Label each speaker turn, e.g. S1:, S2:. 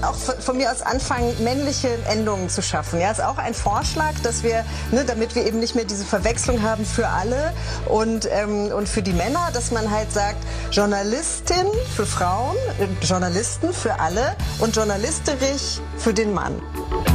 S1: auch von mir aus anfangen, männliche Endungen zu schaffen. Ja, ist auch ein Vorschlag, dass wir, ne, damit wir eben nicht mehr diese Verwechslung haben für alle und für die Männer, dass man halt sagt, Journalistin für Frauen, Journalisten für alle und Journalisterich für den Mann.